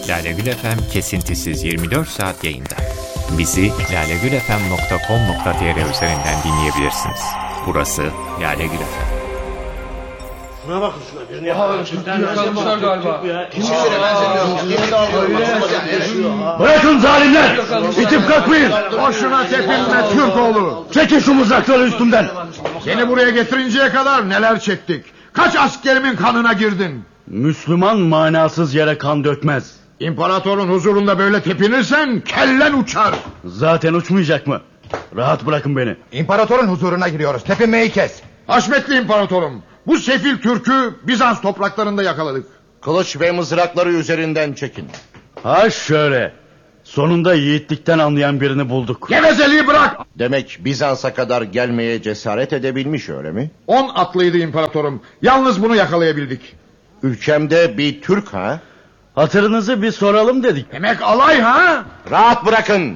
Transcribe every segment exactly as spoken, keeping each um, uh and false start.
Lale Gül F M kesintisiz yirmi dört saat yayında. Bizi lalegülfm nokta com nokta tr üzerinden dinleyebilirsiniz. Burası Lale Gül F M. Şuna bakın şuna. Birini yakalamışlar galiba. Kimseye benzemiyor. Bırakın zalimler! İtip kalkmayın! Boşuna tepinme Türkoğlu! Çekin şu mızrakları üstümden! Seni buraya getirinceye kadar neler çektik? Kaç askerimin kanına girdin? Müslüman manasız yere kan dökmez. İmparatorun huzurunda böyle tepinirsen kellen uçar. Zaten uçmayacak mı? Rahat bırakın beni. İmparatorun huzuruna giriyoruz. Tepinmeyi kes. Haşmetli imparatorum, bu sefil Türk'ü Bizans topraklarında yakaladık. Kılıç ve mızrakları üzerinden çekin. Ha şöyle. Sonunda yiğitlikten anlayan birini bulduk. Gevezeliği bırak! Demek Bizans'a kadar gelmeye cesaret edebilmiş, öyle mi? On atlıydı imparatorum. Yalnız bunu yakalayabildik. Ülkemde bir Türk ha? Hatırınızı bir soralım dedik. Demek alay ha? Rahat bırakın.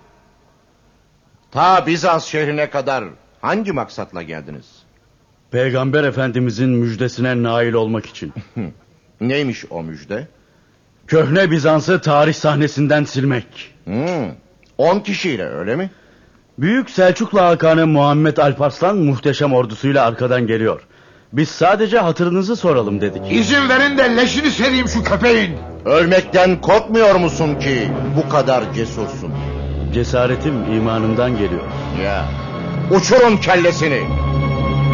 Ta Bizans şehrine kadar hangi maksatla geldiniz? Peygamber Efendimizin müjdesine nail olmak için. Neymiş o müjde? Köhne Bizans'ı tarih sahnesinden silmek. Hmm, on kişiyle, öyle mi? Büyük Selçuklu Hakanı Muhammed Alparslan muhteşem ordusuyla arkadan geliyor. Biz sadece hatırınızı soralım dedik. İzin verin de leşini sereyim şu köpeğin. Ölmekten korkmuyor musun ki bu kadar cesursun? Cesaretim imanımdan geliyor. Ya, uçurun kellesini.